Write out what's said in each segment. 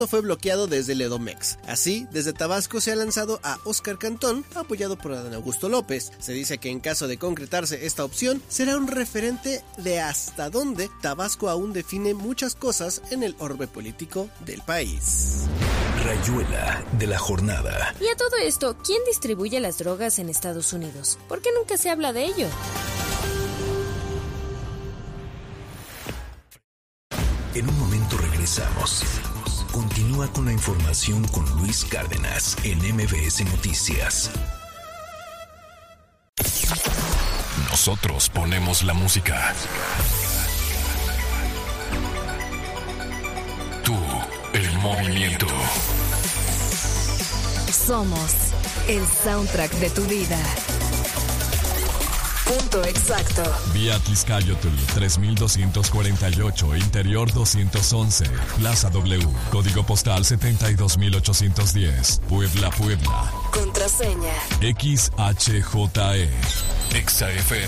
fue bloqueado desde el Edomex. Así, desde Tabasco se ha lanzado a Óscar Cantón, apoyado por Adán Augusto López. Se dice que en caso de concretarse esta opción, será un referente de hasta dónde Tabasco aún define muchas cosas en el orbe político del país. Rayuela de la jornada. Y a todo esto, ¿quién distribuye las drogas en Estados Unidos? ¿Por qué nunca se habla de ello? En un momento regresamos. Continúa con la información con Luis Cárdenas en MBS Noticias. Nosotros ponemos la música. Tú, el movimiento. Somos el soundtrack de tu vida. Punto exacto. Vía Tizcayotl 3248, Interior 211, Plaza W, Código Postal 72810, Puebla, Puebla. Contraseña XHJE. XHJE. XFM.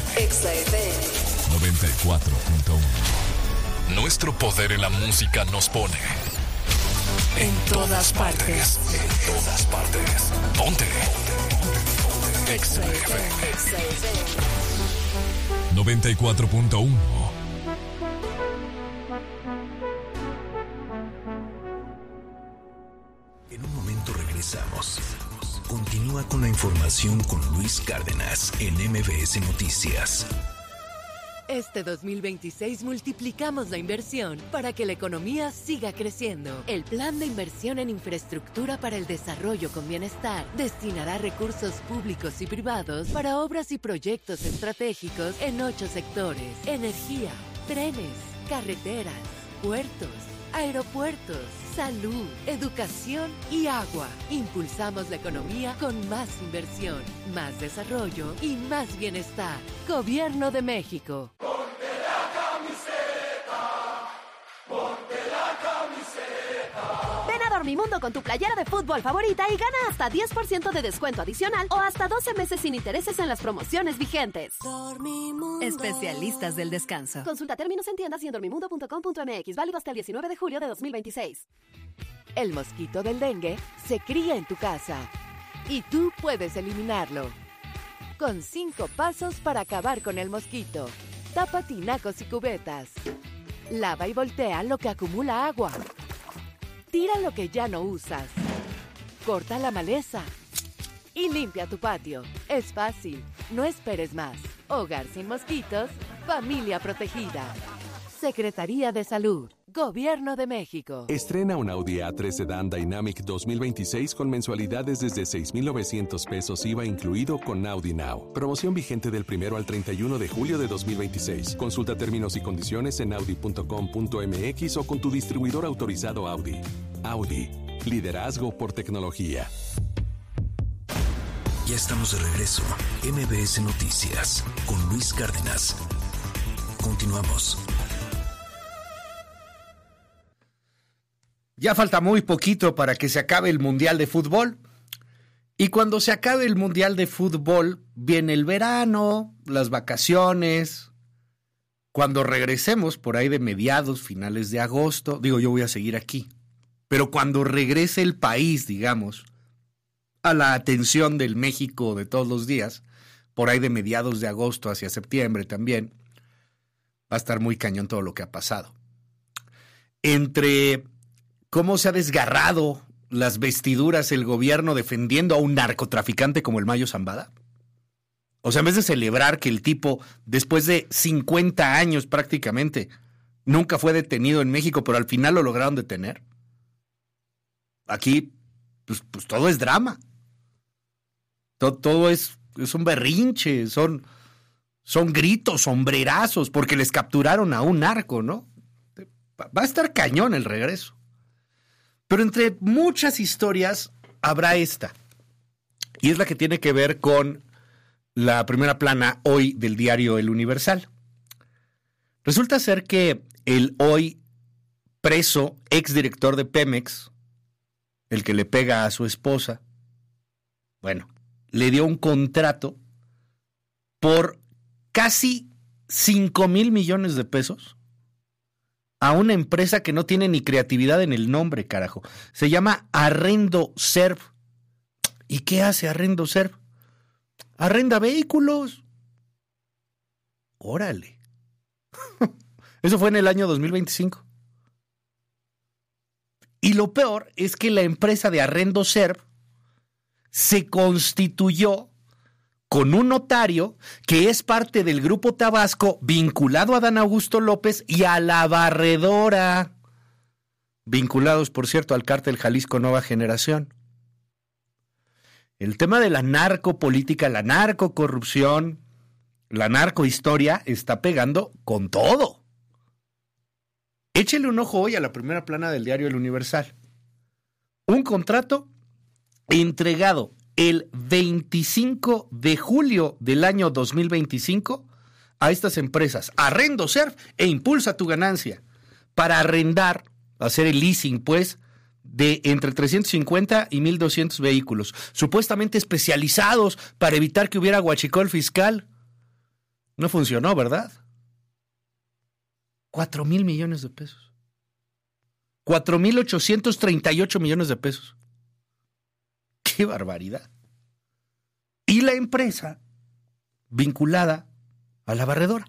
94.1. Nuestro poder en la música nos pone en todas partes. En todas partes. Ponte. XFM. 94.1. En un momento regresamos. Continúa con la información con Luis Cárdenas en MBS Noticias. Este 2026 multiplicamos la inversión para que la economía siga creciendo. El Plan de Inversión en Infraestructura para el Desarrollo con Bienestar destinará recursos públicos y privados para obras y proyectos estratégicos en 8 sectores: energía, trenes, carreteras, puertos, aeropuertos, salud, educación y agua. Impulsamos la economía con más inversión, más desarrollo y más bienestar. Gobierno de México. Ponte la camiseta, ponte la camiseta. Ven a Dormimundo con tu playera de fútbol favorita y gana hasta 10% de descuento adicional o hasta 12 meses sin intereses en las promociones vigentes. Dormimundo. Especialistas del descanso. Consulta términos en tiendas y en dormimundo.com.mx. Válido hasta el 19 de julio de 2026. El mosquito del dengue se cría en tu casa y tú puedes eliminarlo. Con 5 pasos para acabar con el mosquito. Tapa tinacos y cubetas. Lava y voltea lo que acumula agua. Tira lo que ya no usas. Corta la maleza. Y limpia tu patio. Es fácil. No esperes más. Hogar sin mosquitos. Familia protegida. Secretaría de Salud. Gobierno de México. Estrena un Audi A3 Sedan Dynamic 2026 con mensualidades desde 6,900 pesos IVA incluido con Audi Now. Promoción vigente del 1 al 31 de julio de 2026. Consulta términos y condiciones en audi.com.mx o con tu distribuidor autorizado Audi. Audi. Liderazgo por tecnología. Ya estamos de regreso. MBS Noticias con Luis Cárdenas. Continuamos. Ya falta muy poquito para que se acabe el Mundial de Fútbol. Y cuando se acabe el Mundial de Fútbol, viene el verano, las vacaciones. Cuando regresemos por ahí de mediados, finales de agosto, digo, yo voy a seguir aquí. Pero cuando regrese el país, digamos, a la atención del México de todos los días, por ahí de mediados de agosto hacia septiembre también, va a estar muy cañón todo lo que ha pasado. Entre cómo se ha desgarrado las vestiduras el gobierno defendiendo a un narcotraficante como el Mayo Zambada. O sea, en vez de celebrar que el tipo, después de 50 años prácticamente, nunca fue detenido en México, pero al final lo lograron detener. Aquí, pues todo es drama. Todo es un berrinche, son gritos, sombrerazos, porque les capturaron a un narco, ¿no? Va a estar cañón el regreso. Pero entre muchas historias habrá esta. Y es la que tiene que ver con la primera plana hoy del diario El Universal. Resulta ser que el hoy preso exdirector de Pemex, el que le pega a su esposa, bueno, le dio un contrato por casi 5,000 millones de pesos a una empresa que no tiene ni creatividad en el nombre, carajo. Se llama Arrendoserv. ¿Y qué hace Arrendoserv? Arrenda vehículos. Órale. Eso fue en el año 2025. Y lo peor es que la empresa de Arrendoserv se constituyó con un notario que es parte del Grupo Tabasco vinculado a Adán Augusto López y a La Barredora, vinculados, por cierto, al cártel Jalisco Nueva Generación. El tema de la narcopolítica, la narcocorrupción, la narcohistoria está pegando con todo. Échele un ojo hoy a la primera plana del diario El Universal. Un contrato entregado el 25 de julio del año 2025 a estas empresas, Arrendoserv e Impulsa tu Ganancia, para arrendar, hacer el leasing, pues, de entre 350 y 1,200 vehículos, supuestamente especializados para evitar que hubiera huachicol fiscal. No funcionó, ¿verdad? 4,000 millones de pesos. 4,838 millones de pesos. ¡Qué barbaridad! Y la empresa vinculada a La Barredora.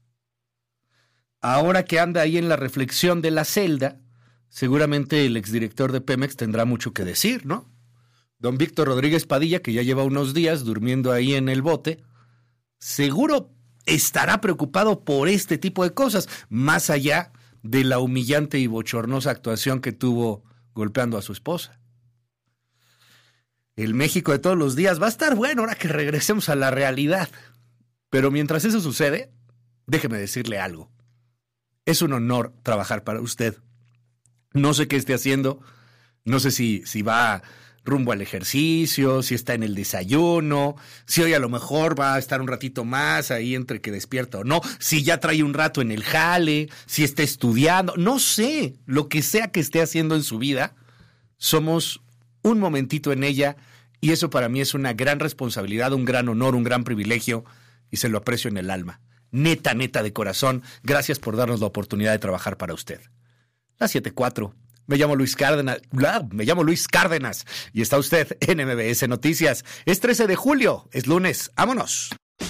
Ahora que anda ahí en la reflexión de la celda, seguramente el exdirector de Pemex tendrá mucho que decir, ¿no? Don Víctor Rodríguez Padilla, que ya lleva unos días durmiendo ahí en el bote, seguro estará preocupado por este tipo de cosas, más allá de la humillante y bochornosa actuación que tuvo golpeando a su esposa. El México de todos los días va a estar bueno ahora que regresemos a la realidad. Pero mientras eso sucede, déjeme decirle algo. Es un honor trabajar para usted. No sé qué esté haciendo, no sé si va rumbo al ejercicio, si está en el desayuno, si hoy a lo mejor va a estar un ratito más ahí entre que despierta o no, si ya trae un rato en el jale, si está estudiando, no sé, lo que sea que esté haciendo en su vida, somos un momentito en ella y eso para mí es una gran responsabilidad, un gran honor, un gran privilegio y se lo aprecio en el alma. Neta, de corazón, gracias por darnos la oportunidad de trabajar para usted. Las 7:04. Me llamo Luis Cárdenas y está usted en MBS Noticias. Es 13 de julio, es lunes. ¡Vámonos!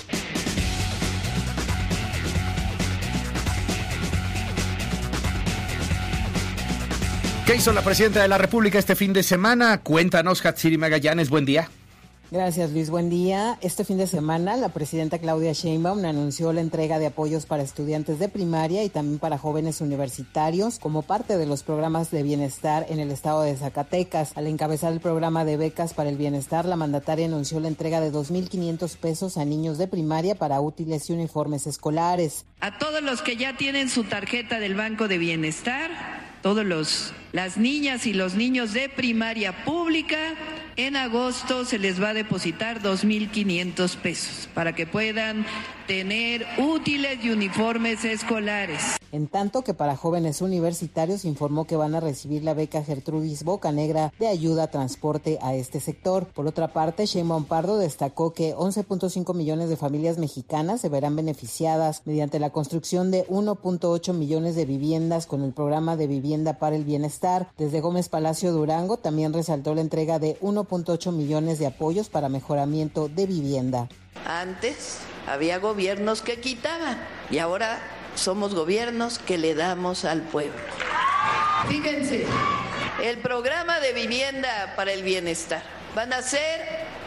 ¿Qué hizo la presidenta de la República este fin de semana? Cuéntanos, Hatsiri Magallanes, buen día. Gracias, Luis. Buen día. Este fin de semana, la presidenta Claudia Sheinbaum anunció la entrega de apoyos para estudiantes de primaria y también para jóvenes universitarios como parte de los programas de bienestar en el estado de Zacatecas. Al encabezar el programa de becas para el bienestar, la mandataria anunció la entrega de 2,500 pesos a niños de primaria para útiles y uniformes escolares. A todos los que ya tienen su tarjeta del Banco de Bienestar, las niñas y los niños de primaria pública, en agosto se les va a depositar 2,500 pesos para que puedan tener útiles y uniformes escolares. En tanto que para jóvenes universitarios informó que van a recibir la beca Gertrudis Bocanegra de ayuda a transporte a este sector. Por otra parte, Sheinbaum Pardo destacó que 11.5 millones de familias mexicanas se verán beneficiadas mediante la construcción de 1.8 millones de viviendas con el programa de vivienda para el bienestar. Desde Gómez Palacio Durango también resaltó la entrega de 1.8 millones de apoyos para mejoramiento de vivienda. Antes había gobiernos que quitaban y ahora somos gobiernos que le damos al pueblo. Fíjense, el programa de vivienda para el bienestar van a ser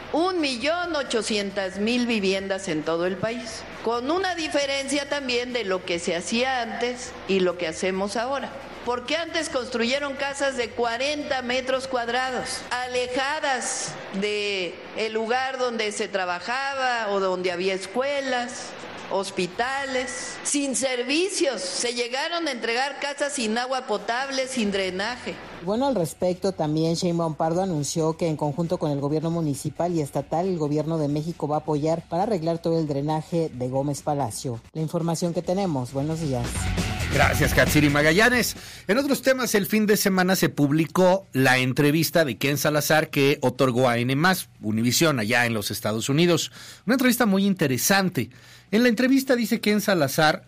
1,800,000 viviendas en todo el país, con una diferencia también de lo que se hacía antes y lo que hacemos ahora. Porque antes construyeron casas de 40 metros cuadrados, alejadas del lugar donde se trabajaba o donde había escuelas, hospitales, sin servicios. Se llegaron a entregar casas sin agua potable, sin drenaje. Bueno, al respecto también Sheinbaum Pardo anunció que en conjunto con el gobierno municipal y estatal, el gobierno de México va a apoyar para arreglar todo el drenaje de Gómez Palacio. La información que tenemos. Buenos días. Gracias, Hatsiri Magallanes. En otros temas, el fin de semana se publicó la entrevista de Ken Salazar que otorgó a N+, Univisión, allá en los Estados Unidos. Una entrevista muy interesante. En la entrevista dice Ken Salazar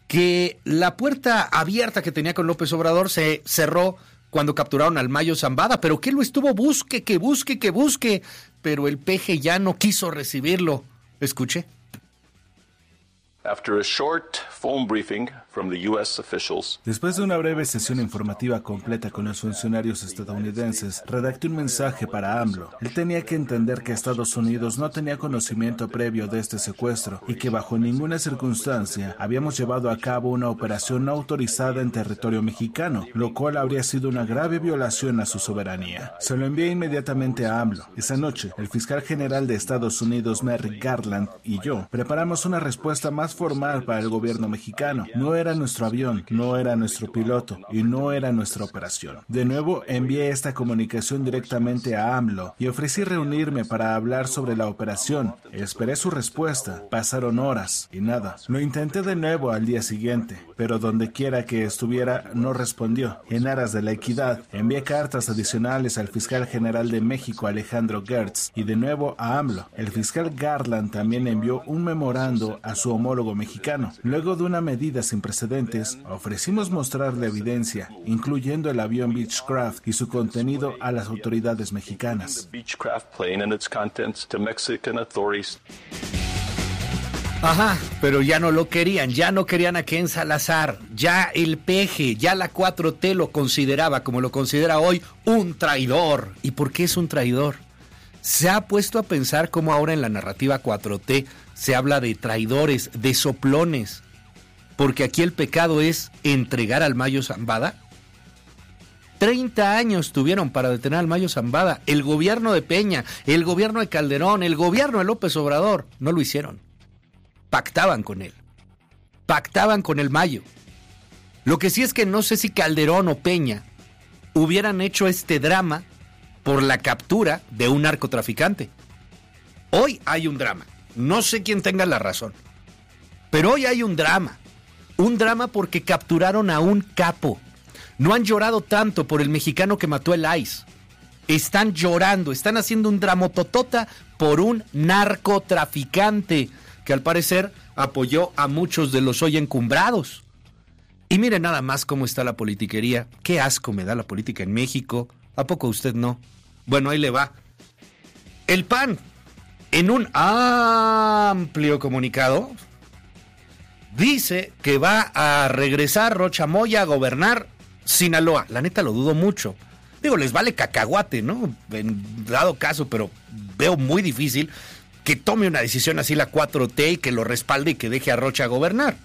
que la puerta abierta que tenía con López Obrador se cerró cuando capturaron al Mayo Zambada, pero que él lo estuvo busque, pero el peje ya no quiso recibirlo. Escuche. After a short phone briefing from the U.S. officials, después de una breve sesión informativa completa con los funcionarios estadounidenses, redacté un mensaje para AMLO. Él tenía que entender que Estados Unidos no tenía conocimiento previo de este secuestro y que bajo ninguna circunstancia habíamos llevado a cabo una operación no autorizada en territorio mexicano, lo cual habría sido una grave violación a su soberanía. Se lo envié inmediatamente a AMLO. Esa noche, el fiscal general de Estados Unidos, Merrick Garland, y yo preparamos una respuesta más formal para el gobierno mexicano. No era nuestro avión, no era nuestro piloto y no era nuestra operación. De nuevo, envié esta comunicación directamente a AMLO y ofrecí reunirme para hablar sobre la operación. Esperé su respuesta. Pasaron horas y nada. Lo intenté de nuevo al día siguiente, pero donde quiera que estuviera no respondió. En aras de la equidad, envié cartas adicionales al fiscal general de México, Alejandro Gertz, y de nuevo a AMLO. El fiscal Garland también envió un memorando a su homólogo mexicano. Luego de una medida sin precedentes, ofrecimos mostrar la evidencia, incluyendo el avión Beechcraft y su contenido, a las autoridades mexicanas. Ajá, pero ya no lo querían, ya no querían a Ken Salazar, ya el peje, ya la 4T lo consideraba, como lo considera hoy, un traidor. ¿Y por qué es un traidor? Se ha puesto a pensar cómo ahora en la narrativa 4T se habla de traidores, de soplones, porque aquí el pecado es entregar al Mayo Zambada. 30 años tuvieron para detener al Mayo Zambada. El gobierno de Peña, el gobierno de Calderón, el gobierno de López Obrador, no lo hicieron. Pactaban con él, pactaban con el Mayo. Lo que sí es que no sé si Calderón o Peña hubieran hecho este drama por la captura de un narcotraficante. Hoy hay un drama. No sé quién tenga la razón, pero hoy hay un drama porque capturaron a un capo. No han llorado tanto por el mexicano que mató el ICE. Están llorando, están haciendo un dramototota por un narcotraficante que al parecer apoyó a muchos de los hoy encumbrados. Y miren nada más cómo está la politiquería. Qué asco me da la política en México. ¿A poco usted no? Bueno, ahí le va. El PAN, en un amplio comunicado, dice que va a regresar Rocha Moya a gobernar Sinaloa. La neta lo dudo mucho. Digo, les vale cacahuate, ¿no? En dado caso, pero veo muy difícil que tome una decisión así la 4T y que lo respalde y que deje a Rocha gobernar.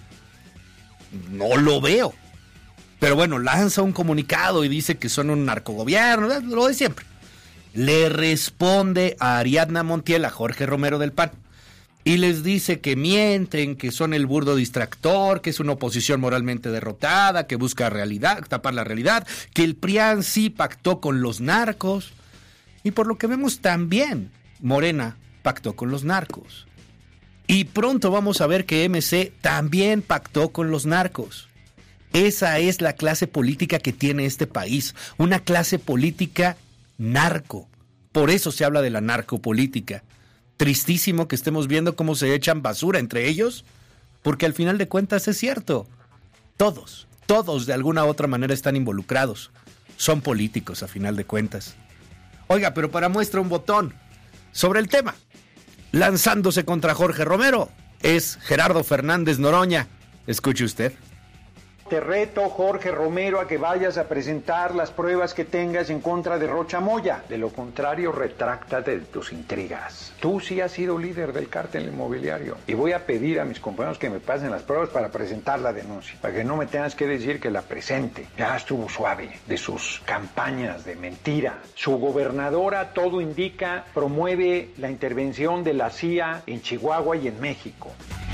No lo veo. Pero bueno, lanza un comunicado y dice que son un narcogobierno, lo de siempre. Le responde a Ariadna Montiel, a Jorge Romero del PAN, y les dice que mienten, que son el burdo distractor, que es una oposición moralmente derrotada, que busca tapar la realidad, que el PRIAN sí pactó con los narcos, y por lo que vemos también Morena pactó con los narcos. Y pronto vamos a ver que MC también pactó con los narcos. Esa es la clase política que tiene este país, una clase política narco. Por eso se habla de la narcopolítica. Tristísimo que estemos viendo cómo se echan basura entre ellos, porque al final de cuentas es cierto. Todos de alguna u otra manera están involucrados. Son políticos a final de cuentas. Oiga, pero para muestra un botón sobre el tema. Lanzándose contra Jorge Romero es Gerardo Fernández Noroña. Escuche usted. Te reto, Jorge Romero, a que vayas a presentar las pruebas que tengas en contra de Rocha Moya. De lo contrario, retráctate de tus intrigas. Tú sí has sido líder del cártel inmobiliario. Y voy a pedir a mis compañeros que me pasen las pruebas para presentar la denuncia. Para que no me tengas que decir que la presente. Ya estuvo suave de sus campañas de mentira. Su gobernadora, todo indica, promueve la intervención de la CIA en Chihuahua y en México.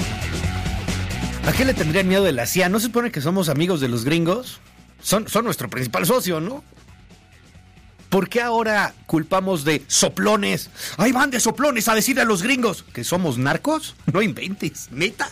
¿A qué le tendrían miedo de la CIA? ¿No se supone que somos amigos de los gringos? Son nuestro principal socio, ¿no? ¿Por qué ahora culpamos de soplones? ¡Ahí van de soplones a decirle a los gringos que somos narcos! No inventes, neta.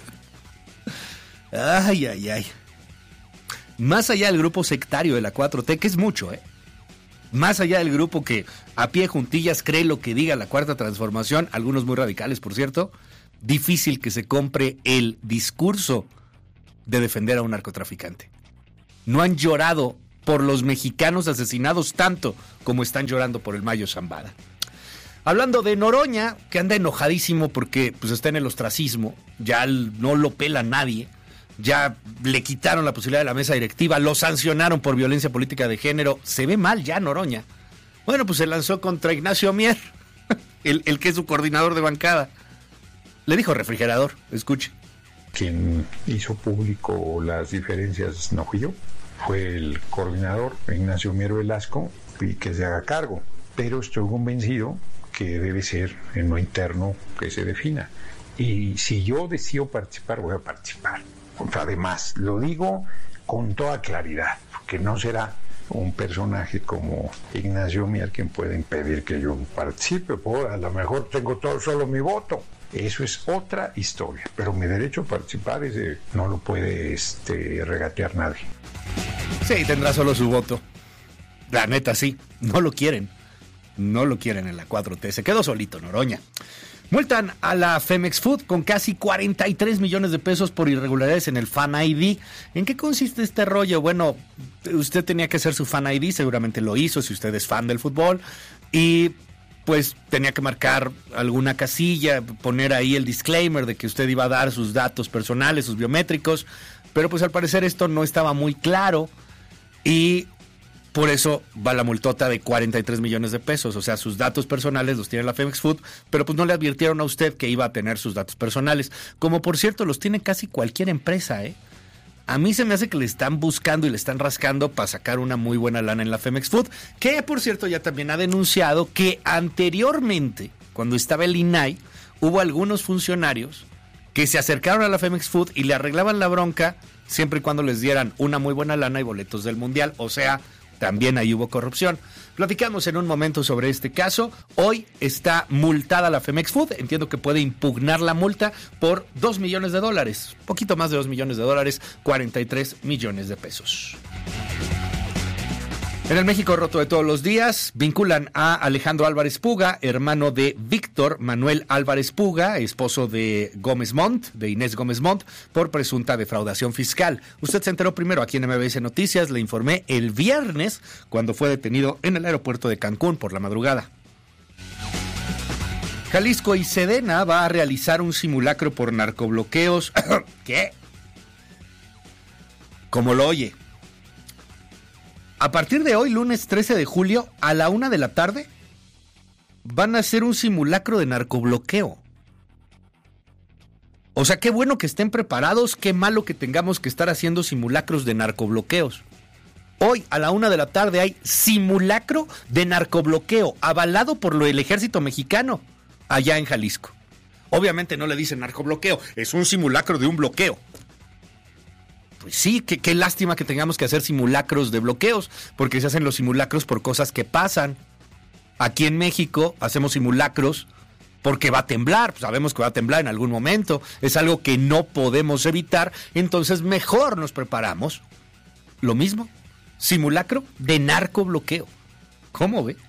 Ay. Más allá del grupo sectario de la 4T, que es mucho, más allá del grupo que a pie juntillas cree lo que diga la Cuarta Transformación, algunos muy radicales, por cierto, difícil que se compre el discurso de defender a un narcotraficante. No han llorado por los mexicanos asesinados tanto como están llorando por el Mayo Zambada. Hablando de Noroña, que anda enojadísimo porque pues, está en el ostracismo, ya no lo pela nadie, ya le quitaron la posibilidad de la mesa directiva, lo sancionaron por violencia política de género, se ve mal ya Noroña. Bueno, pues se lanzó contra Ignacio Mier, el que es su coordinador de bancada. Le dijo refrigerador, escuche. Quien hizo público las diferencias no fui yo, fue el coordinador Ignacio Mier Velasco, y que se haga cargo, pero estoy convencido que debe ser en lo interno que se defina. Y si yo decido participar, voy a participar. Además, lo digo con toda claridad, que no será un personaje como Ignacio Mier quien puede impedir que yo participe. A lo mejor tengo solo mi voto. Eso es otra historia. Pero mi derecho a participar no lo puede regatear nadie. Sí, tendrá solo su voto. La neta, sí. No lo quieren. No lo quieren en la 4T. Se quedó solito Noroña. Multan a la Femex Food con casi 43 millones de pesos por irregularidades en el Fan ID. ¿En qué consiste este rollo? Bueno, usted tenía que hacer su Fan ID, seguramente lo hizo si usted es fan del fútbol, y pues tenía que marcar alguna casilla, poner ahí el disclaimer de que usted iba a dar sus datos personales, sus biométricos, pero pues al parecer esto no estaba muy claro y por eso va la multota de 43 millones de pesos. O sea, sus datos personales los tiene la Femex Food, pero pues no le advirtieron a usted que iba a tener sus datos personales. Como por cierto, los tiene casi cualquier empresa, ¿eh? A mí se me hace que le están buscando y le están rascando para sacar una muy buena lana en la Femex Food, que por cierto ya también ha denunciado que anteriormente, cuando estaba el INAI, hubo algunos funcionarios que se acercaron a la Femex Food y le arreglaban la bronca siempre y cuando les dieran una muy buena lana y boletos del Mundial. O sea, también ahí hubo corrupción. Platicamos en un momento sobre este caso. Hoy está multada la Femex Food. Entiendo que puede impugnar la multa por $2 millones. Poquito más de $2 millones, 43 millones de pesos. En el México roto de todos los días, vinculan a Alejandro Álvarez Puga, hermano de Víctor Manuel Álvarez Puga, esposo de Gómez Montt, de Inés Gómez Montt, por presunta defraudación fiscal. Usted se enteró primero aquí en MBS Noticias, le informé el viernes cuando fue detenido en el aeropuerto de Cancún por la madrugada. Jalisco y Sedena va a realizar un simulacro por narcobloqueos. ¿Qué? Como lo oye. A partir de hoy, lunes 13 de julio, a la 1 de la tarde, van a hacer un simulacro de narcobloqueo. O sea, qué bueno que estén preparados, qué malo que tengamos que estar haciendo simulacros de narcobloqueos. Hoy, a la 1 de la tarde, hay simulacro de narcobloqueo, avalado por el ejército mexicano, allá en Jalisco. Obviamente no le dicen narcobloqueo, es un simulacro de un bloqueo. Pues sí, qué lástima que tengamos que hacer simulacros de bloqueos, porque se hacen los simulacros por cosas que pasan. Aquí en México hacemos simulacros porque va a temblar, pues sabemos que va a temblar en algún momento, es algo que no podemos evitar, entonces mejor nos preparamos. Lo mismo, simulacro de narcobloqueo. ¿Cómo ve?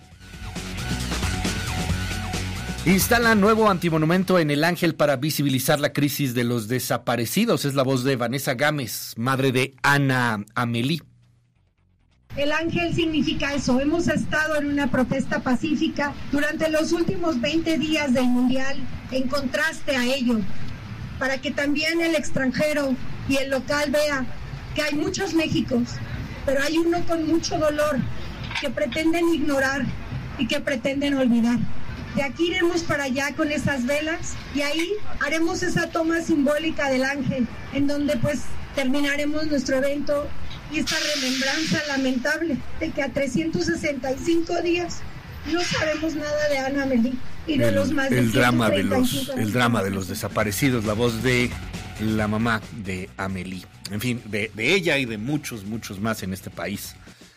Instalan nuevo antimonumento en El Ángel para visibilizar la crisis de los desaparecidos. Es la voz de Vanessa Gámez, madre de Ana Amelie. El Ángel significa eso. Hemos estado en una protesta pacífica durante los últimos 20 días del Mundial, en contraste a ello, para que también el extranjero y el local vea que hay muchos Méxicos, pero hay uno con mucho dolor que pretenden ignorar y que pretenden olvidar. De aquí iremos para allá con esas velas y ahí haremos esa toma simbólica del ángel, en donde pues terminaremos nuestro evento y esta remembranza lamentable de que a 365 días no sabemos nada de Ana Amelie y de los más de el drama de los desaparecidos, la voz de la mamá de Amelie, en fin, de ella y de muchos más en este país.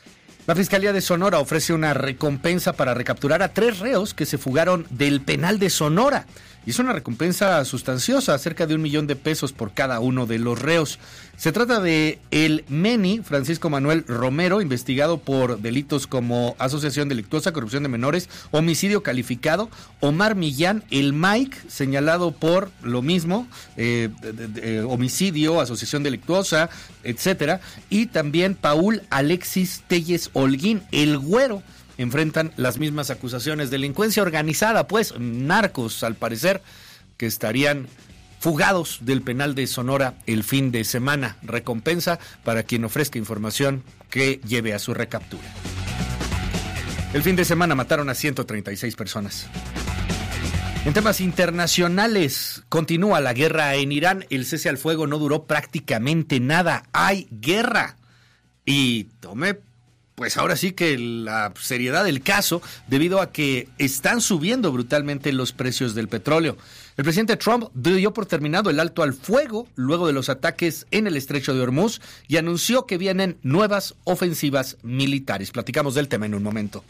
La Fiscalía de Sonora ofrece una recompensa para recapturar a 3 reos que se fugaron del penal de Sonora. Y es una recompensa sustanciosa, cerca de $1 millón por cada uno de los reos. Se trata de el Meni, Francisco Manuel Romero, investigado por delitos como asociación delictuosa, corrupción de menores, homicidio calificado. Omar Millán, el Mike, señalado por lo mismo, homicidio, asociación delictuosa, etcétera. Y también Paul Alexis Telles Holguín, el Güero. Enfrentan las mismas acusaciones, delincuencia organizada, pues, narcos, al parecer, que estarían fugados del penal de Sonora el fin de semana. Recompensa para quien ofrezca información que lleve a su recaptura. El fin de semana mataron a 136 personas. En temas internacionales, continúa la guerra en Irán. El cese al fuego no duró prácticamente nada. Hay guerra. Y pues ahora sí que la seriedad del caso, debido a que están subiendo brutalmente los precios del petróleo. El presidente Trump dio por terminado el alto al fuego luego de los ataques en el estrecho de Hormuz y anunció que vienen nuevas ofensivas militares. Platicamos del tema en un momento.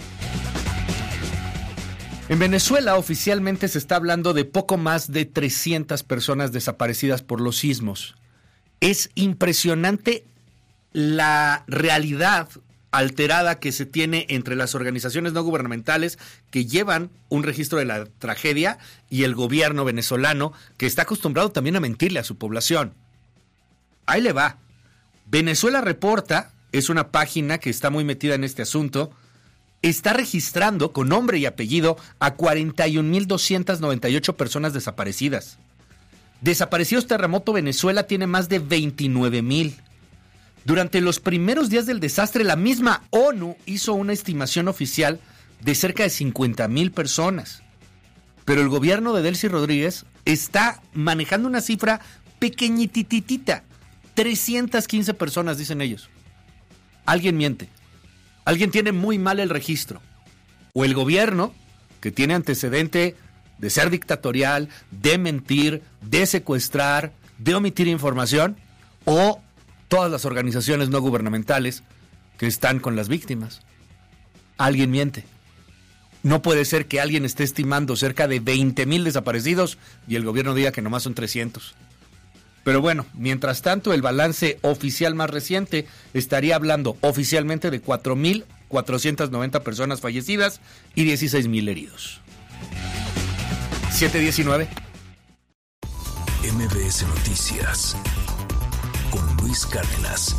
En Venezuela oficialmente se está hablando de poco más de 300 personas desaparecidas por los sismos. Es impresionante la realidad alterada que se tiene entre las organizaciones no gubernamentales que llevan un registro de la tragedia y el gobierno venezolano, que está acostumbrado también a mentirle a su población. Ahí le va. Venezuela Reporta es una página que está muy metida en este asunto. Está registrando con nombre y apellido a 41,298 personas desaparecidas. Desaparecidos terremoto Venezuela tiene más de 29,000. Durante los primeros días del desastre, la misma ONU hizo una estimación oficial de cerca de 50,000 personas. Pero el gobierno de Delcy Rodríguez está manejando una cifra pequeñititita. 315 personas, dicen ellos. Alguien miente. Alguien tiene muy mal el registro. O el gobierno, que tiene antecedente de ser dictatorial, de mentir, de secuestrar, de omitir información, o todas las organizaciones no gubernamentales que están con las víctimas. Alguien miente. No puede ser que alguien esté estimando cerca de 20,000 desaparecidos y el gobierno diga que nomás son 300. Pero bueno, mientras tanto, el balance oficial más reciente estaría hablando oficialmente de 4,490 personas fallecidas y 16,000 heridos. 7:19. MBS Noticias con Luis Cárdenas.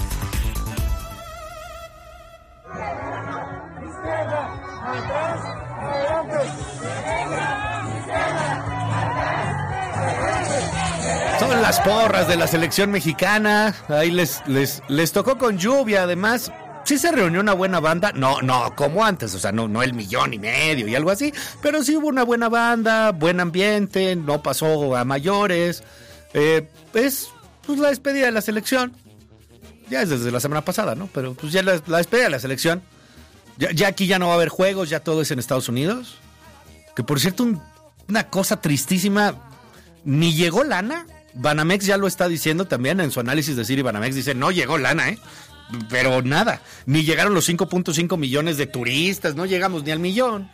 Son las porras de la selección mexicana. Ahí les tocó con lluvia, además. Sí se reunió una buena banda, no como antes, o sea, no 1,5 millones y algo así, pero sí hubo una buena banda, buen ambiente, no pasó a mayores. Es pues la despedida de la selección. Ya es desde la semana pasada, ¿no? Pero pues ya la despedida de la selección. Ya aquí ya no va a haber juegos, ya todo es en Estados Unidos. Que por cierto, una cosa tristísima, ni llegó lana. Banamex ya lo está diciendo también en su análisis de Citi Banamex, dice, no llegó lana, pero nada, ni llegaron los 5.5 millones de turistas, no llegamos ni al millón.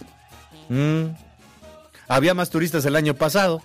Había más turistas el año pasado.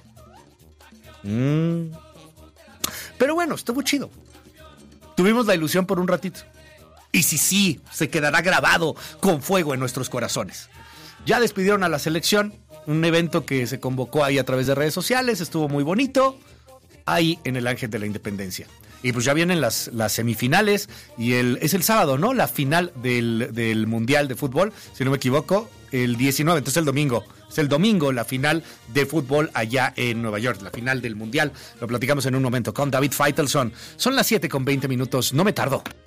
Pero bueno, estuvo chido. Tuvimos la ilusión por un ratito. Y sí, se quedará grabado con fuego en nuestros corazones. Ya despidieron a la selección, un evento que se convocó ahí a través de redes sociales, estuvo muy bonito, ahí en el Ángel de la Independencia. Y pues ya vienen las semifinales y es el sábado, ¿no? La final del Mundial de Fútbol, si no me equivoco, el 19, entonces el domingo. Es el domingo la final de fútbol allá en Nueva York, la final del Mundial. Lo platicamos en un momento con David Feitelson. Son las 7:20, no me tardo.